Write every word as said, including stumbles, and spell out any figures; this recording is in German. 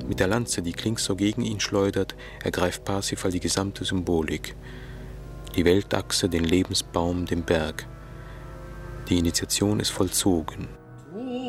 Mit der Lanze, die Klingsor gegen ihn schleudert, ergreift Parsifal die gesamte Symbolik. Die Weltachse, den Lebensbaum, den Berg. Die Initiation ist vollzogen.